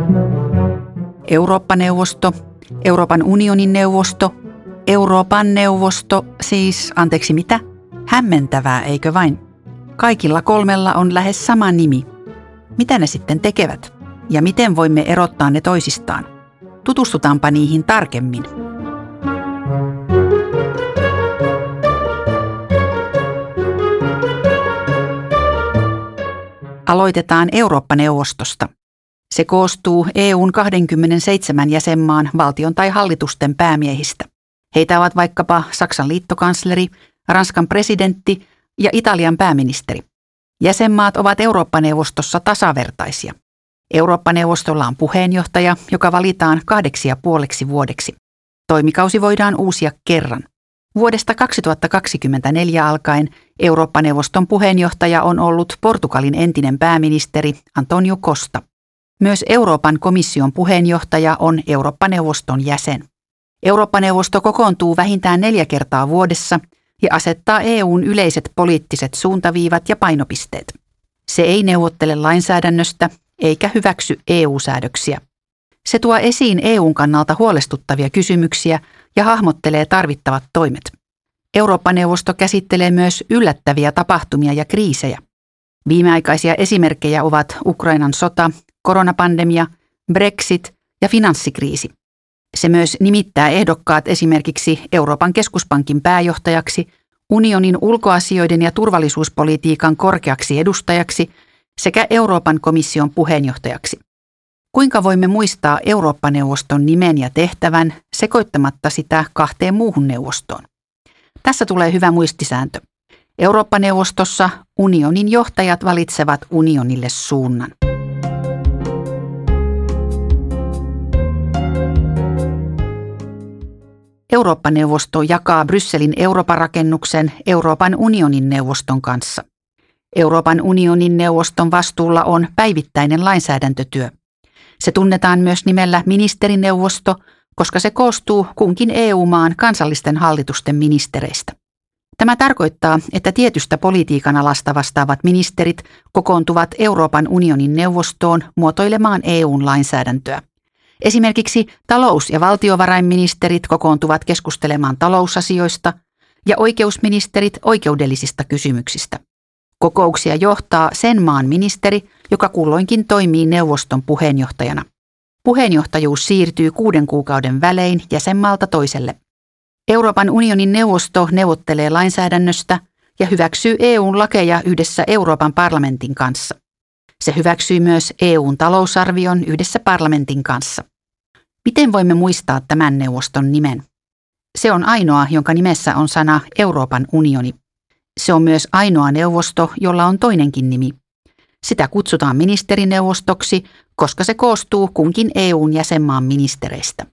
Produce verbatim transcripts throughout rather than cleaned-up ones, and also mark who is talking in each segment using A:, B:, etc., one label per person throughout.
A: Eurooppa-neuvosto, Euroopan unionin neuvosto, Euroopan neuvosto, siis anteeksi mitä? Hämmentävää, eikö vain? Kaikilla kolmella on lähes sama nimi. Mitä ne sitten tekevät? Ja miten voimme erottaa ne toisistaan? Tutustutaanpa niihin tarkemmin. Aloitetaan Eurooppa-neuvostosta. Se koostuu E U:n kaksikymmentäseitsemän jäsenmaan valtion tai hallitusten päämiehistä. Heitä ovat vaikkapa Saksan liittokansleri, Ranskan presidentti ja Italian pääministeri. Jäsenmaat ovat Eurooppa-neuvostossa tasavertaisia. Eurooppa-neuvostolla on puheenjohtaja, joka valitaan kahdeksi ja puoleksi vuodeksi. Toimikausi voidaan uusia kerran. Vuodesta kaksituhattakaksikymmentäneljä alkaen Eurooppa-neuvoston puheenjohtaja on ollut Portugalin entinen pääministeri António Costa. Myös Euroopan komission puheenjohtaja on Eurooppa-neuvoston jäsen. Eurooppa-neuvosto kokoontuu vähintään neljä kertaa vuodessa ja asettaa E U:n yleiset poliittiset suuntaviivat ja painopisteet. Se ei neuvottele lainsäädännöstä eikä hyväksy E U-säädöksiä. Se tuo esiin E U:n kannalta huolestuttavia kysymyksiä ja hahmottelee tarvittavat toimet. Eurooppa-neuvosto käsittelee myös yllättäviä tapahtumia ja kriisejä. Viimeaikaisia esimerkkejä ovat Ukrainan sota, koronapandemia, Brexit ja finanssikriisi. Se myös nimittää ehdokkaat esimerkiksi Euroopan keskuspankin pääjohtajaksi, unionin ulkoasioiden ja turvallisuuspolitiikan korkeaksi edustajaksi sekä Euroopan komission puheenjohtajaksi. Kuinka voimme muistaa Eurooppa-neuvoston nimen ja tehtävän sekoittamatta sitä kahteen muuhun neuvostoon? Tässä tulee hyvä muistisääntö. Eurooppa-neuvostossa unionin johtajat valitsevat unionille suunnan. Eurooppa-neuvosto jakaa Brysselin Eurooppa-rakennuksen Euroopan unionin neuvoston kanssa. Euroopan unionin neuvoston vastuulla on päivittäinen lainsäädäntötyö. Se tunnetaan myös nimellä ministerineuvosto, koska se koostuu kunkin E U-maan kansallisten hallitusten ministereistä. Tämä tarkoittaa, että tietystä politiikan alasta vastaavat ministerit kokoontuvat Euroopan unionin neuvostoon muotoilemaan E U:n lainsäädäntöä. Esimerkiksi talous- ja valtiovarainministerit kokoontuvat keskustelemaan talousasioista ja oikeusministerit oikeudellisista kysymyksistä. Kokouksia johtaa sen maan ministeri, joka kulloinkin toimii neuvoston puheenjohtajana. Puheenjohtajuus siirtyy kuuden kuukauden välein jäsenmaalta toiselle. Euroopan unionin neuvosto neuvottelee lainsäädännöstä ja hyväksyy E U:n lakeja yhdessä Euroopan parlamentin kanssa. Se hyväksyy myös E U:n talousarvion yhdessä parlamentin kanssa. Miten voimme muistaa tämän neuvoston nimen? Se on ainoa, jonka nimessä on sana Euroopan unioni. Se on myös ainoa neuvosto, jolla on toinenkin nimi. Sitä kutsutaan ministerineuvostoksi, koska se koostuu kunkin E U:n jäsenmaan ministereistä.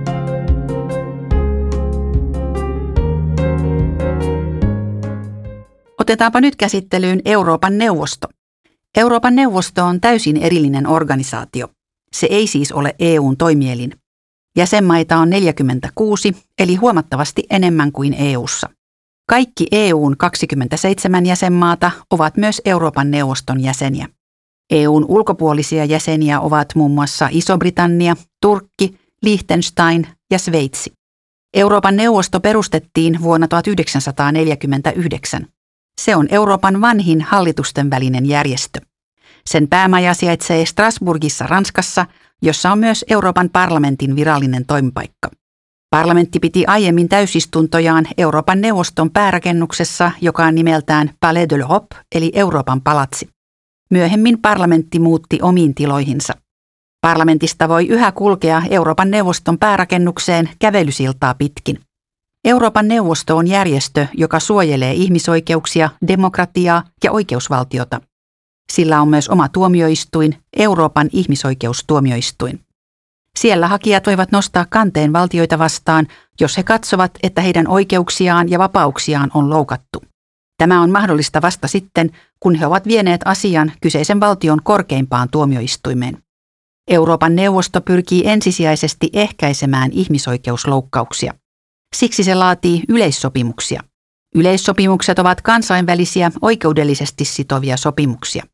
A: Otetaanpa nyt käsittelyyn Euroopan neuvosto. Euroopan neuvosto on täysin erillinen organisaatio. Se ei siis ole E U:n toimielin. Jäsenmaita on neljäkymmentäkuusi, eli huomattavasti enemmän kuin E U:ssa. Kaikki E U:n kaksikymmentäseitsemän jäsenmaata ovat myös Euroopan neuvoston jäseniä. E U:n ulkopuolisia jäseniä ovat muun muassa Iso-Britannia, Turkki, Liechtenstein ja Sveitsi. Euroopan neuvosto perustettiin vuonna tuhatyhdeksänsataaneljäkymmentäyhdeksän. Se on Euroopan vanhin hallitusten välinen järjestö. Sen päämaja sijaitsee Strasbourgissa Ranskassa, jossa on myös Euroopan parlamentin virallinen toimipaikka. Parlamentti piti aiemmin täysistuntojaan Euroopan neuvoston päärakennuksessa, joka on nimeltään Palais de l'Europe, eli Euroopan palatsi. Myöhemmin parlamentti muutti omiin tiloihinsa. Parlamentista voi yhä kulkea Euroopan neuvoston päärakennukseen kävelysiltaa pitkin. Euroopan neuvosto on järjestö, joka suojelee ihmisoikeuksia, demokratiaa ja oikeusvaltiota. Sillä on myös oma tuomioistuin, Euroopan ihmisoikeustuomioistuin. Siellä hakijat voivat nostaa kanteen valtioita vastaan, jos he katsovat, että heidän oikeuksiaan ja vapauksiaan on loukattu. Tämä on mahdollista vasta sitten, kun he ovat vieneet asian kyseisen valtion korkeimpaan tuomioistuimeen. Euroopan neuvosto pyrkii ensisijaisesti ehkäisemään ihmisoikeusloukkauksia. Siksi se laatii yleissopimuksia. Yleissopimukset ovat kansainvälisiä oikeudellisesti sitovia sopimuksia.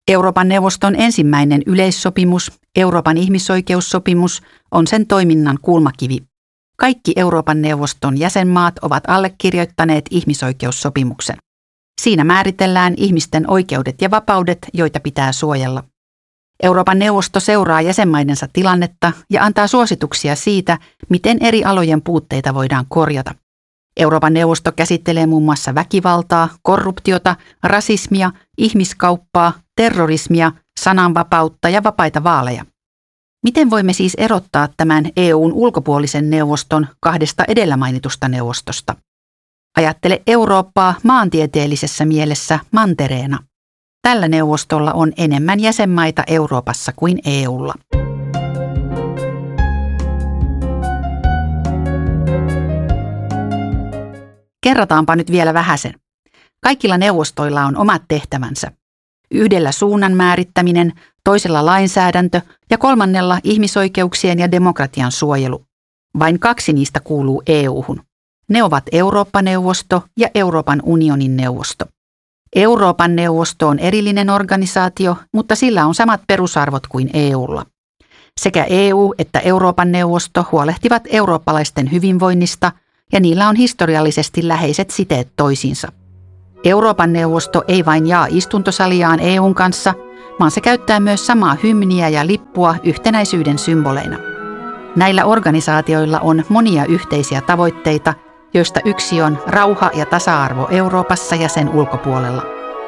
A: Euroopan neuvoston ensimmäinen yleissopimus, Euroopan ihmisoikeussopimus, on sen toiminnan kulmakivi. Kaikki Euroopan neuvoston jäsenmaat ovat allekirjoittaneet ihmisoikeussopimuksen. Siinä määritellään ihmisten oikeudet ja vapaudet, joita pitää suojella. Euroopan neuvosto seuraa jäsenmaidensa tilannetta ja antaa suosituksia siitä, miten eri alojen puutteita voidaan korjata. Euroopan neuvosto käsittelee muun muassa väkivaltaa, korruptiota, rasismia, ihmiskauppaa, terrorismia, sananvapautta ja vapaita vaaleja. Miten voimme siis erottaa tämän E U:n ulkopuolisen neuvoston kahdesta edellä mainitusta neuvostosta? Ajattele Eurooppaa maantieteellisessä mielessä mantereena. Tällä neuvostolla on enemmän jäsenmaita Euroopassa kuin E U:lla. Kerrataanpa nyt vielä vähäsen. Kaikilla neuvostoilla on omat tehtävänsä. Yhdellä suunnan määrittäminen, toisella lainsäädäntö ja kolmannella ihmisoikeuksien ja demokratian suojelu. Vain kaksi niistä kuuluu E U:hun. Ne ovat Eurooppa-neuvosto ja Euroopan unionin neuvosto. Euroopan neuvosto on erillinen organisaatio, mutta sillä on samat perusarvot kuin E U:lla. Sekä E U että Euroopan neuvosto huolehtivat eurooppalaisten hyvinvoinnista ja niillä on historiallisesti läheiset siteet toisiinsa. Euroopan neuvosto ei vain jaa istuntosaliaan E U:n kanssa, vaan se käyttää myös samaa hymniä ja lippua yhtenäisyyden symboleina. Näillä organisaatioilla on monia yhteisiä tavoitteita, joista yksi on rauha ja tasa-arvo Euroopassa ja sen ulkopuolella.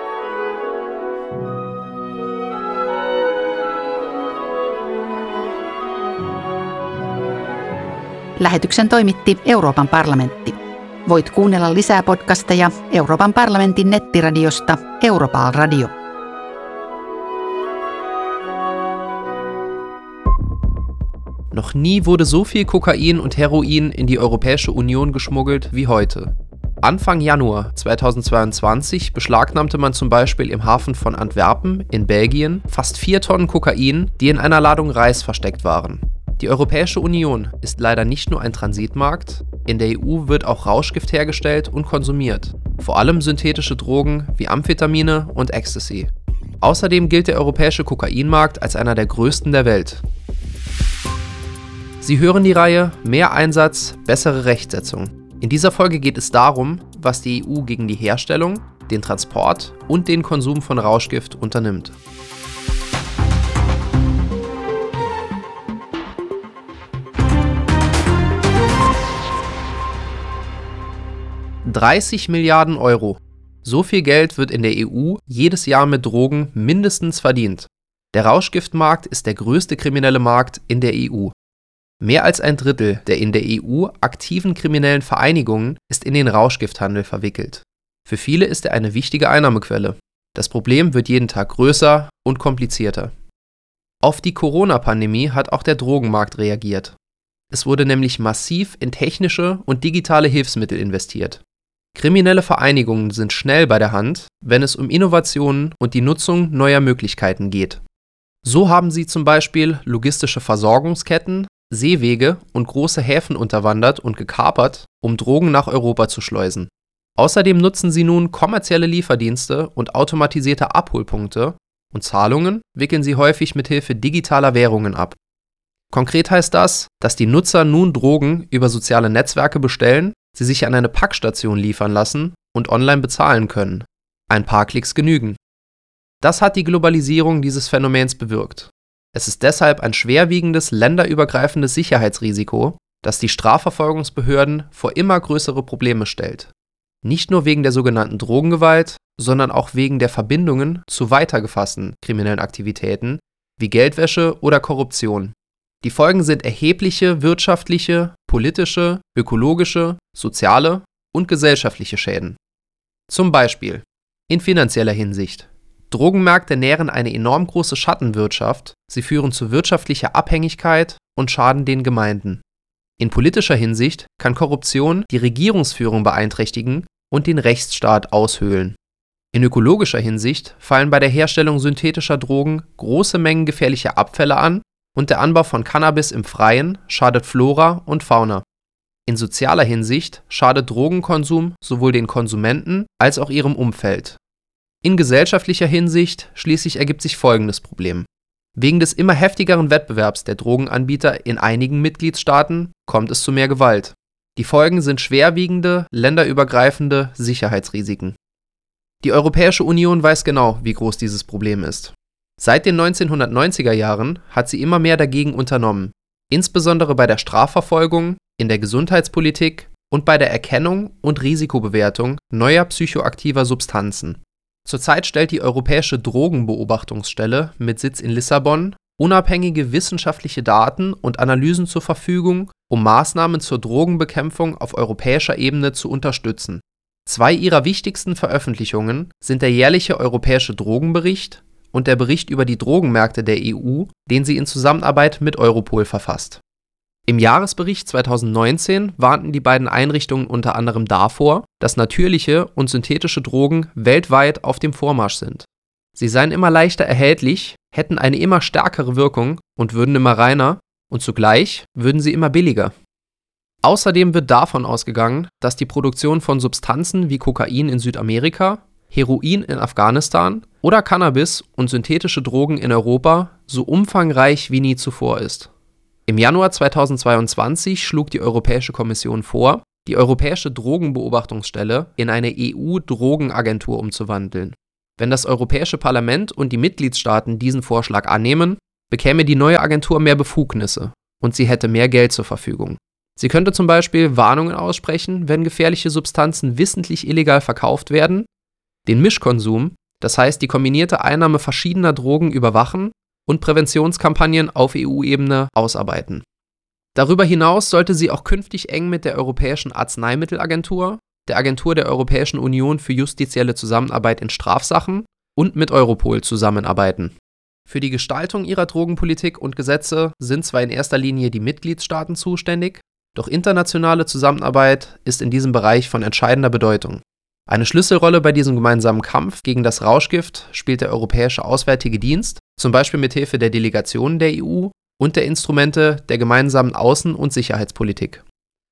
A: Lähetyksen toimitti Euroopan parlamentti. Voit kuunnella lisää podcasteja Euroopan parlamentin nettiradiosta Europal Radio.
B: Noch nie wurde so viel Kokain und Heroin in die Europäische Union geschmuggelt wie heute. Anfang Januar zweitausendzweiundzwanzig beschlagnahmte man zum Beispiel im Hafen von Antwerpen in Belgien fast vier Tonnen Kokain, die in einer Ladung Reis versteckt waren. Die Europäische Union ist leider nicht nur ein Transitmarkt, in der E U wird auch Rauschgift hergestellt und konsumiert, vor allem synthetische Drogen wie Amphetamine und Ecstasy. Außerdem gilt der europäische Kokainmarkt als einer der größten der Welt. Sie hören die Reihe Mehr Einsatz, bessere Rechtsetzung. In dieser Folge geht es darum, was die E U gegen die Herstellung, den Transport und den Konsum von Rauschgift unternimmt. dreißig Milliarden Euro. So viel Geld wird in der E U jedes Jahr mit Drogen mindestens verdient. Der Rauschgiftmarkt ist der größte kriminelle Markt in der E U. Mehr als ein Drittel der in der E U aktiven kriminellen Vereinigungen ist in den Rauschgifthandel verwickelt. Für viele ist er eine wichtige Einnahmequelle. Das Problem wird jeden Tag größer und komplizierter. Auf die Corona-Pandemie hat auch der Drogenmarkt reagiert. Es wurde nämlich massiv in technische und digitale Hilfsmittel investiert. Kriminelle Vereinigungen sind schnell bei der Hand, wenn es um Innovationen und die Nutzung neuer Möglichkeiten geht. So haben sie zum Beispiel logistische Versorgungsketten, Seewege und große Häfen unterwandert und gekapert, um Drogen nach Europa zu schleusen. Außerdem nutzen sie nun kommerzielle Lieferdienste und automatisierte Abholpunkte und Zahlungen wickeln sie häufig mit Hilfe digitaler Währungen ab. Konkret heißt das, dass die Nutzer nun Drogen über soziale Netzwerke bestellen, sie sich an eine Packstation liefern lassen und online bezahlen können. Ein paar Klicks genügen. Das hat die Globalisierung dieses Phänomens bewirkt. Es ist deshalb ein schwerwiegendes länderübergreifendes Sicherheitsrisiko, das die Strafverfolgungsbehörden vor immer größere Probleme stellt. Nicht nur wegen der sogenannten Drogengewalt, sondern auch wegen der Verbindungen zu weitergefassten kriminellen Aktivitäten wie Geldwäsche oder Korruption. Die Folgen sind erhebliche wirtschaftliche, politische, ökologische, soziale und gesellschaftliche Schäden. Zum Beispiel in finanzieller Hinsicht. Drogenmärkte nähren eine enorm große Schattenwirtschaft, sie führen zu wirtschaftlicher Abhängigkeit und schaden den Gemeinden. In politischer Hinsicht kann Korruption die Regierungsführung beeinträchtigen und den Rechtsstaat aushöhlen. In ökologischer Hinsicht fallen bei der Herstellung synthetischer Drogen große Mengen gefährlicher Abfälle an und der Anbau von Cannabis im Freien schadet Flora und Fauna. In sozialer Hinsicht schadet Drogenkonsum sowohl den Konsumenten als auch ihrem Umfeld. In gesellschaftlicher Hinsicht schließlich ergibt sich folgendes Problem. Wegen des immer heftigeren Wettbewerbs der Drogenanbieter in einigen Mitgliedstaaten kommt es zu mehr Gewalt. Die Folgen sind schwerwiegende, länderübergreifende Sicherheitsrisiken. Die Europäische Union weiß genau, wie groß dieses Problem ist. Seit den neunzehnhundertneunziger Jahren hat sie immer mehr dagegen unternommen, insbesondere bei der Strafverfolgung, in der Gesundheitspolitik und bei der Erkennung und Risikobewertung neuer psychoaktiver Substanzen. Zurzeit stellt die Europäische Drogenbeobachtungsstelle mit Sitz in Lissabon unabhängige wissenschaftliche Daten und Analysen zur Verfügung, um Maßnahmen zur Drogenbekämpfung auf europäischer Ebene zu unterstützen. Zwei ihrer wichtigsten Veröffentlichungen sind der jährliche Europäische Drogenbericht und der Bericht über die Drogenmärkte der E U, den sie in Zusammenarbeit mit Europol verfasst. Im Jahresbericht zweitausendneunzehn warnten die beiden Einrichtungen unter anderem davor, dass natürliche und synthetische Drogen weltweit auf dem Vormarsch sind. Sie seien immer leichter erhältlich, hätten eine immer stärkere Wirkung und würden immer reiner, und zugleich würden sie immer billiger. Außerdem wird davon ausgegangen, dass die Produktion von Substanzen wie Kokain in Südamerika, Heroin in Afghanistan oder Cannabis und synthetische Drogen in Europa so umfangreich wie nie zuvor ist. Im Januar zweitausendzweiundzwanzig schlug die Europäische Kommission vor, die Europäische Drogenbeobachtungsstelle in eine E U-Drogenagentur umzuwandeln. Wenn das Europäische Parlament und die Mitgliedstaaten diesen Vorschlag annehmen, bekäme die neue Agentur mehr Befugnisse und sie hätte mehr Geld zur Verfügung. Sie könnte zum Beispiel Warnungen aussprechen, wenn gefährliche Substanzen wissentlich illegal verkauft werden, den Mischkonsum, das heißt die kombinierte Einnahme verschiedener Drogen, überwachen und Präventionskampagnen auf E U-Ebene ausarbeiten. Darüber hinaus sollte sie auch künftig eng mit der Europäischen Arzneimittelagentur, der Agentur der Europäischen Union für justizielle Zusammenarbeit in Strafsachen und mit Europol zusammenarbeiten. Für die Gestaltung ihrer Drogenpolitik und Gesetze sind zwar in erster Linie die Mitgliedstaaten zuständig, doch internationale Zusammenarbeit ist in diesem Bereich von entscheidender Bedeutung. Eine Schlüsselrolle bei diesem gemeinsamen Kampf gegen das Rauschgift spielt der Europäische Auswärtige Dienst, zum Beispiel mithilfe der Delegationen der E U und der Instrumente der gemeinsamen Außen- und Sicherheitspolitik.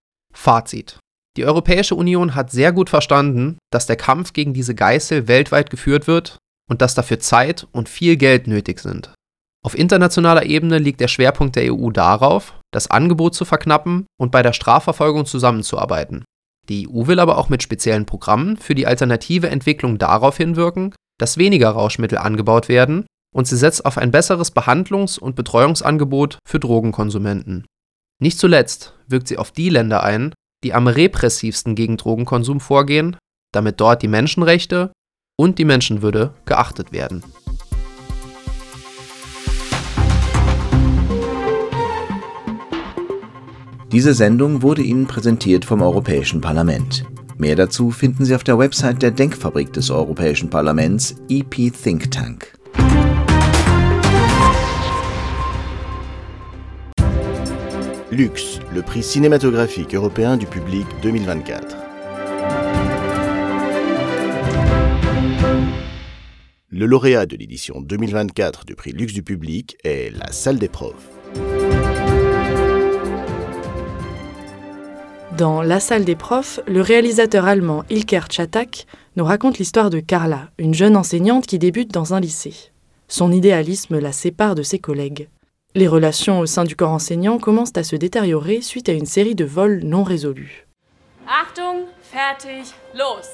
B: Fazit: Die Europäische Union hat sehr gut verstanden, dass der Kampf gegen diese Geißel weltweit geführt wird und dass dafür Zeit und viel Geld nötig sind. Auf internationaler Ebene liegt der Schwerpunkt der E U darauf, das Angebot zu verknappen und bei der Strafverfolgung zusammenzuarbeiten. Die E U will aber auch mit speziellen Programmen für die alternative Entwicklung darauf hinwirken, dass weniger Rauschmittel angebaut werden, und sie setzt auf ein besseres Behandlungs- und Betreuungsangebot für Drogenkonsumenten. Nicht zuletzt wirkt sie auf die Länder ein, die am repressivsten gegen Drogenkonsum vorgehen, damit dort die Menschenrechte und die Menschenwürde geachtet werden.
C: Diese Sendung wurde Ihnen präsentiert vom Europäischen Parlament. Mehr dazu finden Sie auf der Website der Denkfabrik des Europäischen Parlaments, E P Think Tank.
D: Lux, le prix cinématographique européen du public deux mille vingt-quatre. Le lauréat de l'édition deux mille vingt-quatre du prix Lux du public est La Salle des Profs.
E: Dans La Salle des Profs, le réalisateur allemand Ilker Czatak nous raconte l'histoire de Carla, une jeune enseignante qui débute dans un lycée. Son idéalisme la sépare de ses collègues. Les relations au sein du corps enseignant commencent à se détériorer suite à une série de vols non résolus.
F: Achtung, fertig, los!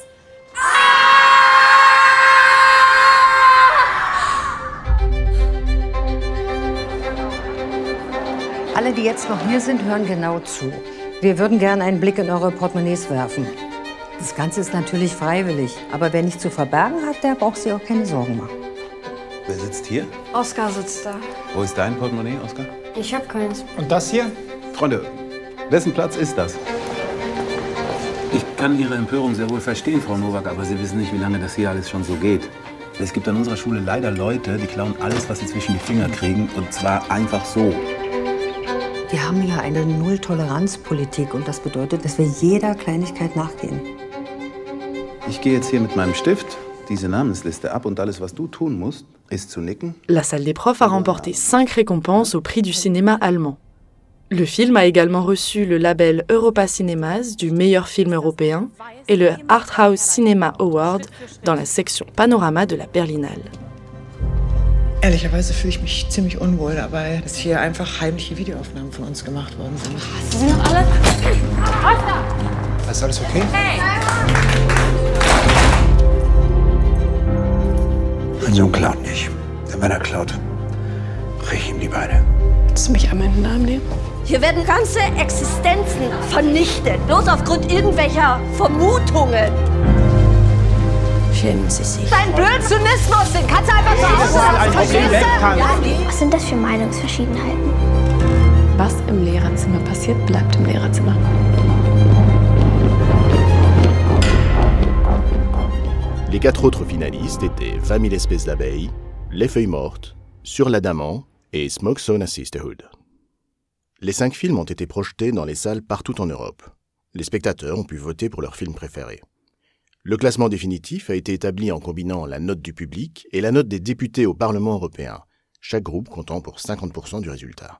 G: Alle, die jetzt noch hier sind, hören genau zu. Wir würden gerne einen Blick in eure Portemonnaies werfen. Das Ganze ist natürlich freiwillig, aber wer nichts zu verbergen hat, der braucht sich auch keine Sorgen machen.
H: Wer sitzt hier?
I: Oskar sitzt da.
H: Wo ist dein Portemonnaie, Oskar?
I: Ich hab keins.
J: Und das hier?
H: Freunde, wessen Platz ist das? Ich kann Ihre Empörung sehr wohl verstehen, Frau Nowak, aber Sie wissen nicht, wie lange das hier alles schon so geht. Es gibt an unserer Schule leider Leute, die klauen alles, was sie zwischen die Finger kriegen, und zwar einfach so.
G: Wir haben hier eine Null-Toleranz-Politik und das bedeutet, dass wir jeder Kleinigkeit nachgehen.
H: Ich gehe jetzt hier mit meinem Stift diese Namensliste ab und alles, was du tun musst, ist zu nicken.
E: La Salle des Profs a remporté cinq récompenses au prix du cinéma allemand. Le film a également reçu le label Europa Cinemas du meilleur film européen et le Arthouse Cinema Award dans la section Panorama de la Berlinale.
J: Ehrlicherweise fühle ich mich ziemlich unwohl dabei, dass hier einfach heimliche Videoaufnahmen von uns gemacht worden sind.
I: Sie sind noch alle...
K: Ist alles okay?
I: Hey!
K: Mein Sohn klaut nicht. Denn wenn er klaut, brech ich ihm die Beine.
I: Willst du mich einmal in den Arm nehmen?
L: Hier werden ganze Existenzen vernichtet, bloß aufgrund irgendwelcher Vermutungen.
I: Schämen Sie sich.
L: Dein Blödsynismus, den kannst du einfach so auslassen.
I: Ja, was sind das für Meinungsverschiedenheiten? Was im Lehrerzimmer passiert, bleibt im Lehrerzimmer.
D: Les quatre autres finalistes étaient vingt mille espèces d'abeilles, Les feuilles mortes, Sur l'adamant et Smoke Sauna Sisterhood. Les cinq films ont été projetés dans les salles partout en Europe. Les spectateurs ont pu voter pour leur film préféré. Le classement définitif a été établi en combinant la note du public et la note des députés au Parlement européen, chaque groupe comptant pour cinquante pour cent du résultat.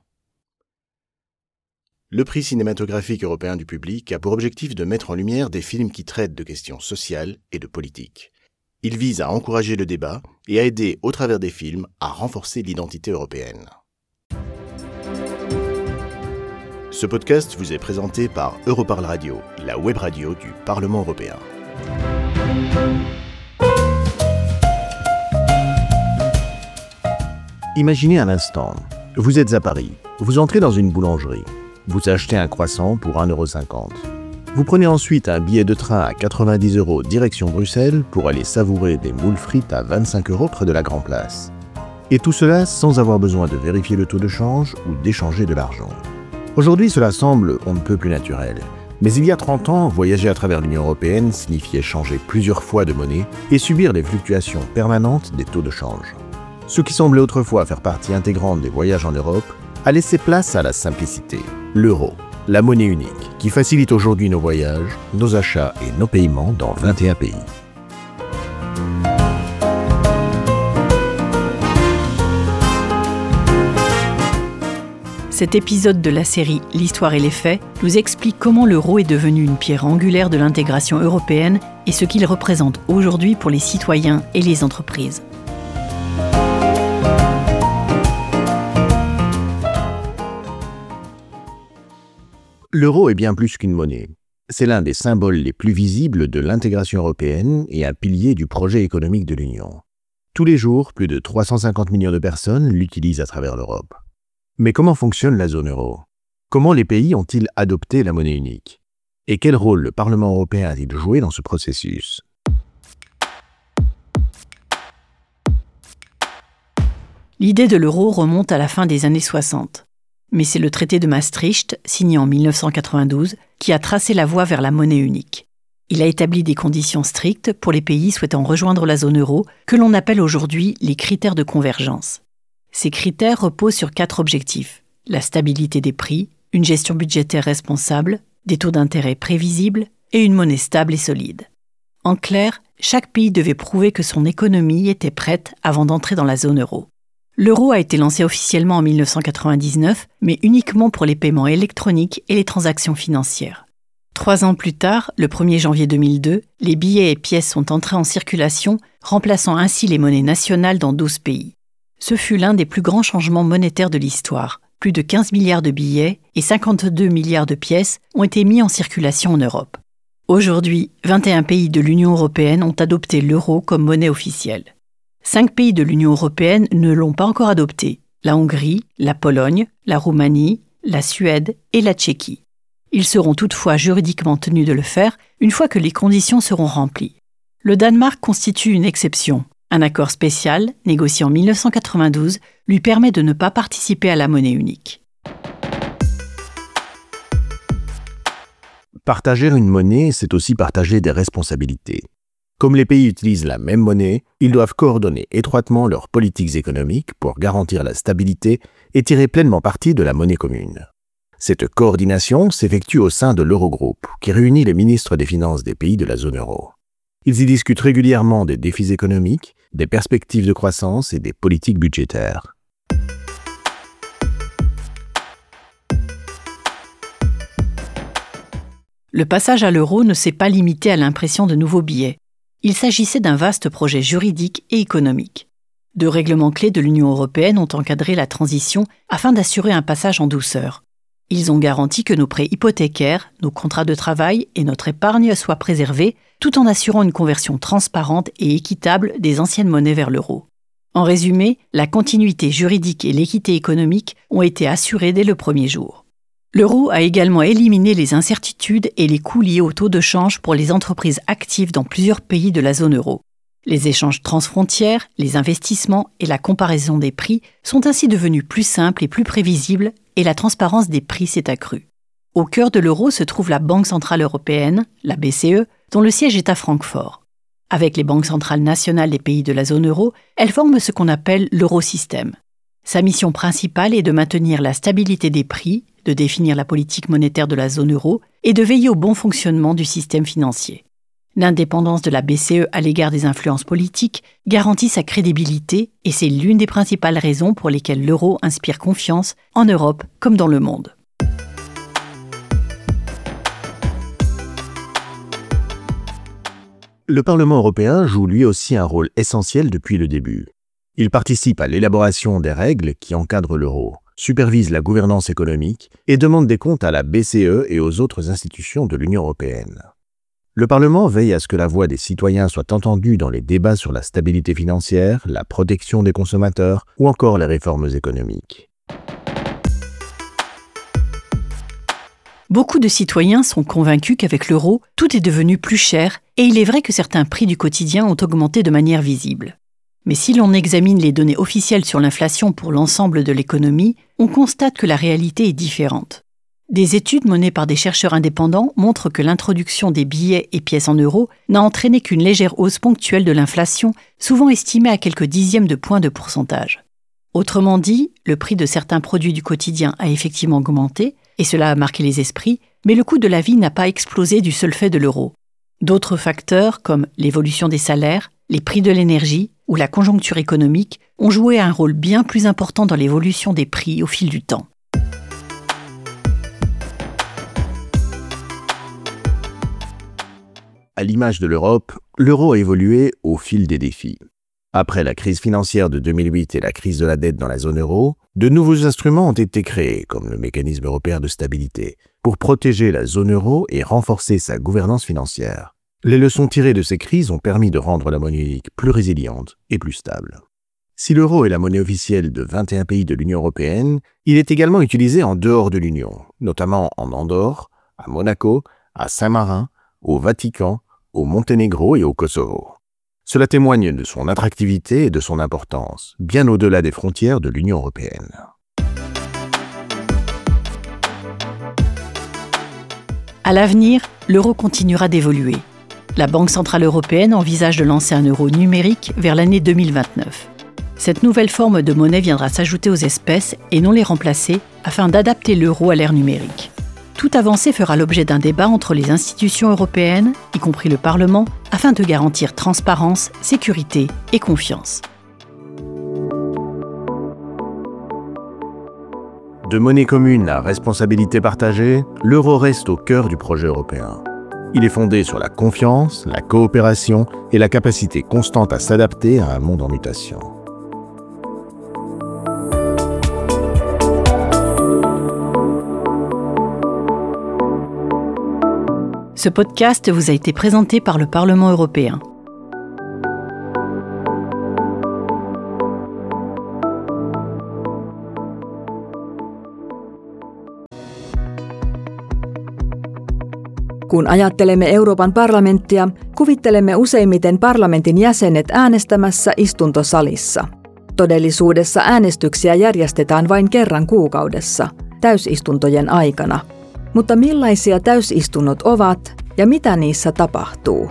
D: Le prix cinématographique européen du public a pour objectif de mettre en lumière des films qui traitent de questions sociales et de politique. Il vise à encourager le débat et à aider, au travers des films, à renforcer l'identité européenne. Ce podcast vous est présenté par Europarl Radio, la web radio du Parlement européen.
C: Imaginez un instant, vous êtes à Paris, vous entrez dans une boulangerie, vous achetez un croissant pour un euro cinquante. Vous prenez ensuite un billet de train à quatre-vingt-dix euros direction Bruxelles pour aller savourer des moules frites à vingt-cinq euros près de la Grand Place. Et tout cela sans avoir besoin de vérifier le taux de change ou d'échanger de l'argent. Aujourd'hui, cela semble on ne peut plus naturel. Mais il y a trente ans, voyager à travers l'Union européenne signifiait changer plusieurs fois de monnaie et subir les fluctuations permanentes des taux de change. Ce qui semblait autrefois faire partie intégrante des voyages en Europe a laissé place à la simplicité, l'euro, la monnaie unique, qui facilite aujourd'hui nos voyages, nos achats et nos paiements dans vingt et un pays.
A: Cet épisode de la série L'Histoire et les faits nous explique comment l'euro est devenu une pierre angulaire de l'intégration européenne et ce qu'il représente aujourd'hui pour les citoyens et les entreprises.
C: L'euro est bien plus qu'une monnaie. C'est l'un des symboles les plus visibles de l'intégration européenne et un pilier du projet économique de l'Union. Tous les jours, plus de trois cent cinquante millions de personnes l'utilisent à travers l'Europe. Mais comment fonctionne la zone euro? Comment les pays ont-ils adopté la monnaie unique? Et quel rôle le Parlement européen a-t-il joué dans ce processus?
A: L'idée de l'euro remonte à la fin des années soixante. Mais c'est le traité de Maastricht, signé en mille neuf cent quatre-vingt-douze, qui a tracé la voie vers la monnaie unique. Il a établi des conditions strictes pour les pays souhaitant rejoindre la zone euro, que l'on appelle aujourd'hui les critères de convergence. Ces critères reposent sur quatre objectifs: la stabilité des prix, une gestion budgétaire responsable, des taux d'intérêt prévisibles et une monnaie stable et solide. En clair, chaque pays devait prouver que son économie était prête avant d'entrer dans la zone euro. L'euro a été lancé officiellement en mille neuf cent quatre-vingt-dix-neuf, mais uniquement pour les paiements électroniques et les transactions financières. Trois ans plus tard, le premier janvier deux mille deux, les billets et pièces sont entrés en circulation, remplaçant ainsi les monnaies nationales dans douze pays. Ce fut l'un des plus grands changements monétaires de l'histoire. Plus de quinze milliards de billets et cinquante-deux milliards de pièces ont été mis en circulation en Europe. Aujourd'hui, vingt et un pays de l'Union européenne ont adopté l'euro comme monnaie officielle. Cinq pays de l'Union européenne ne l'ont pas encore adopté: la Hongrie, la Pologne, la Roumanie, la Suède et la Tchéquie. Ils seront toutefois juridiquement tenus de le faire une fois que les conditions seront remplies. Le Danemark constitue une exception. Un accord spécial, négocié en mille neuf cent quatre-vingt-douze, lui permet de ne pas participer à la monnaie unique.
C: Partager une monnaie, c'est aussi partager des responsabilités. Comme les pays utilisent la même monnaie, ils doivent coordonner étroitement leurs politiques économiques pour garantir la stabilité et tirer pleinement parti de la monnaie commune. Cette coordination s'effectue au sein de l'Eurogroupe, qui réunit les ministres des Finances des pays de la zone euro. Ils y discutent régulièrement des défis économiques, des perspectives de croissance et des politiques budgétaires.
M: Le passage à l'euro ne s'est pas limité à l'impression de nouveaux billets. Il s'agissait d'un vaste projet juridique et économique. Deux règlements clés de l'Union européenne ont encadré la transition afin d'assurer un passage en douceur. Ils ont garanti que nos prêts hypothécaires, nos contrats de travail et notre épargne soient préservés, tout en assurant une conversion transparente et équitable des anciennes monnaies vers l'euro. En résumé, la continuité juridique et l'équité économique ont été assurées dès le premier jour. L'euro a également éliminé les incertitudes et les coûts liés au taux de change pour les entreprises actives dans plusieurs pays de la zone euro. Les échanges transfrontières, les investissements et la comparaison des prix sont ainsi devenus plus simples et plus prévisibles et la transparence des prix s'est accrue. Au cœur de l'euro se trouve la Banque centrale européenne, la B C E, dont le siège est à Francfort. Avec les banques centrales nationales des pays de la zone euro, elle forme ce qu'on appelle l'eurosystème. Sa mission principale est de maintenir la stabilité des prix, de définir la politique monétaire de la zone euro et de veiller au bon fonctionnement du système financier. L'indépendance de la B C E à l'égard des influences politiques garantit sa crédibilité et c'est l'une des principales raisons pour lesquelles l'euro inspire confiance en Europe comme dans le monde.
C: Le Parlement européen joue lui aussi un rôle essentiel depuis le début. Il participe à l'élaboration des règles qui encadrent l'euro, supervise la gouvernance économique et demande des comptes à la B C E et aux autres institutions de l'Union européenne. Le Parlement veille à ce que la voix des citoyens soit entendue dans les débats sur la stabilité financière, la protection des consommateurs ou encore les réformes économiques.
M: Beaucoup de citoyens sont convaincus qu'avec l'euro, tout est devenu plus cher et il est vrai que certains prix du quotidien ont augmenté de manière visible. Mais si l'on examine les données officielles sur l'inflation pour l'ensemble de l'économie, on constate que la réalité est différente. Des études menées par des chercheurs indépendants montrent que l'introduction des billets et pièces en euros n'a entraîné qu'une légère hausse ponctuelle de l'inflation, souvent estimée à quelques dixièmes de points de pourcentage. Autrement dit, le prix de certains produits du quotidien a effectivement augmenté, et cela a marqué les esprits, mais le coût de la vie n'a pas explosé du seul fait de l'euro. D'autres facteurs, comme l'évolution des salaires, les prix de l'énergie ou la conjoncture économique, ont joué un rôle bien plus important dans l'évolution des prix au fil du temps.
C: À l'image de l'Europe, l'euro a évolué au fil des défis. Après la crise financière de deux mille huit et la crise de la dette dans la zone euro, de nouveaux instruments ont été créés, comme le mécanisme européen de stabilité, pour protéger la zone euro et renforcer sa gouvernance financière. Les leçons tirées de ces crises ont permis de rendre la monnaie unique plus résiliente et plus stable. Si l'euro est la monnaie officielle de vingt et un pays de l'Union européenne, il est également utilisé en dehors de l'Union, notamment en Andorre, à Monaco, à Saint-Marin, au Vatican, au Monténégro et au Kosovo. Cela témoigne de son attractivité et de son importance, bien au-delà des frontières de l'Union européenne.
M: À l'avenir, l'euro continuera d'évoluer. La Banque centrale européenne envisage de lancer un euro numérique vers l'année deux mille vingt-neuf. Cette nouvelle forme de monnaie viendra s'ajouter aux espèces et non les remplacer afin d'adapter l'euro à l'ère numérique. Toute avancée fera l'objet d'un débat entre les institutions européennes, y compris le Parlement, afin de garantir transparence, sécurité et confiance.
C: De monnaie commune à responsabilité partagée, l'euro reste au cœur du projet européen. Il est fondé sur la confiance, la coopération et la capacité constante à s'adapter à un monde en mutation.
M: Ce podcast vous a été présenté par le Parlement européen.
N: Kun ajattelemme Euroopan parlamenttia, kuvittelemme useimmiten parlamentin jäsenet äänestämässä istuntosalissa. Todellisuudessa äänestyksiä järjestetään vain kerran kuukaudessa, täysistuntojen aikana. Mutta millaisia täysistunnot ovat ja mitä niissä tapahtuu?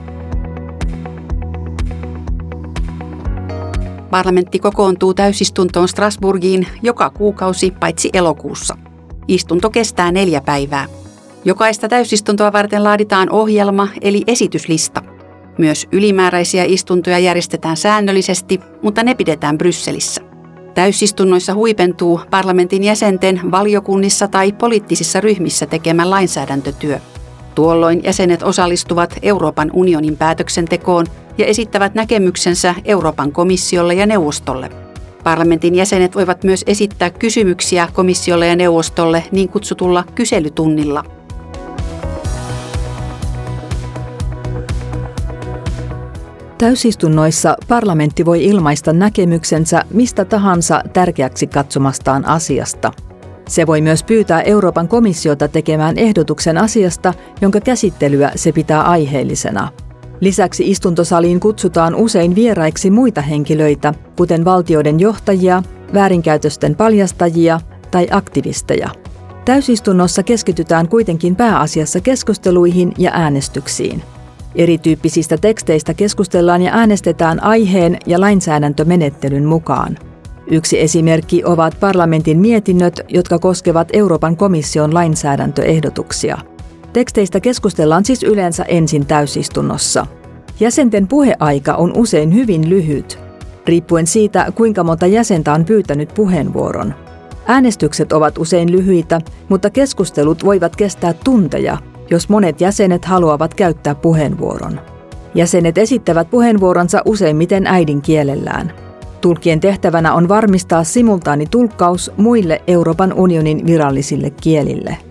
A: Parlamentti kokoontuu täysistuntoon Strasbourgiin joka kuukausi paitsi elokuussa. Istunto kestää neljä päivää. Jokaista täysistuntoa varten laaditaan ohjelma eli esityslista. Myös ylimääräisiä istuntoja järjestetään säännöllisesti, mutta ne pidetään Brysselissä. Täysistunnoissa huipentuu parlamentin jäsenten valiokunnissa tai poliittisissa ryhmissä tekemä lainsäädäntötyö. Tuolloin jäsenet osallistuvat Euroopan unionin päätöksentekoon ja esittävät näkemyksensä Euroopan komissiolle ja neuvostolle. Parlamentin jäsenet voivat myös esittää kysymyksiä komissiolle ja neuvostolle niin kutsutulla kyselytunnilla.
N: Täysistunnoissa parlamentti voi ilmaista näkemyksensä mistä tahansa tärkeäksi katsomastaan asiasta. Se voi myös pyytää Euroopan komissiota tekemään ehdotuksen asiasta, jonka käsittelyä se pitää aiheellisena. Lisäksi istuntosaliin kutsutaan usein vieraiksi muita henkilöitä, kuten valtioiden johtajia, väärinkäytösten paljastajia tai aktivisteja. Täysistunnossa keskitytään kuitenkin pääasiassa keskusteluihin ja äänestyksiin. Erityyppisistä teksteistä keskustellaan ja äänestetään aiheen ja lainsäädäntömenettelyn mukaan. Yksi esimerkki ovat parlamentin mietinnöt, jotka koskevat Euroopan komission lainsäädäntöehdotuksia. Teksteistä keskustellaan siis yleensä ensin täysistunnossa. Jäsenten puheaika on usein hyvin lyhyt, riippuen siitä, kuinka monta jäsentä on pyytänyt puheenvuoron. Äänestykset ovat usein lyhyitä, mutta keskustelut voivat kestää tunteja, jos monet jäsenet haluavat käyttää puheenvuoron. Jäsenet esittävät puheenvuoronsa useimmiten äidinkielellään. Tulkkien tehtävänä on varmistaa simultaanitulkkaus muille Euroopan unionin virallisille kielille.